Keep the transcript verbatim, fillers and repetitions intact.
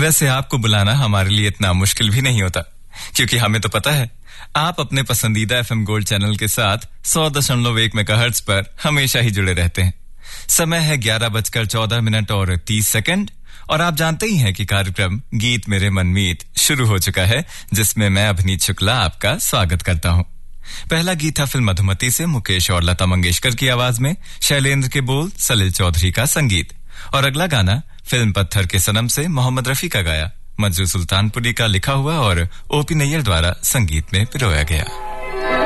वैसे आपको बुलाना हमारे लिए इतना मुश्किल भी नहीं होता, क्योंकि हमें तो पता है आप अपने पसंदीदा एफएम गोल्ड चैनल के साथ सौ दशमलव एक मेगाहर्ट्ज पर हमेशा ही जुड़े रहते हैं। समय है ग्यारह बजकर चौदह मिनट और तीस सेकंड और आप जानते ही हैं कि कार्यक्रम गीत मेरे मनमीत शुरू हो चुका है, जिसमें मैं अभिनीत शुक्ला आपका स्वागत करता हूं। पहला गीत था फिल्म मधुमती से मुकेश और लता मंगेशकर की आवाज में, शैलेंद्र के बोल, सलिल चौधरी का संगीत। और अगला गाना फिल्म पत्थर के सनम से मोहम्मद रफी का गाया, मंजू सुल्तानपुरी का लिखा हुआ और ओपी नैयर द्वारा संगीत में पिरोया गया।